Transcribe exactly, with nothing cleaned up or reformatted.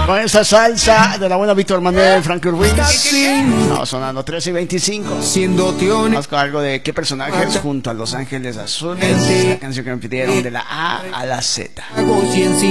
con esta salsa de la buena Víctor Manuel, Frankie Ruiz. No, sonando trece y veinticinco. Vamos con algo de qué personajes junto a Los Ángeles Azules. La canción que me pidieron de la A a la Z.